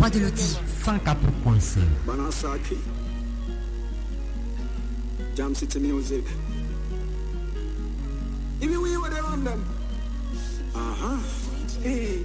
Bois de Lodi. 104.5. Banasaki. Jam City Music. Even we were there on them. Hey.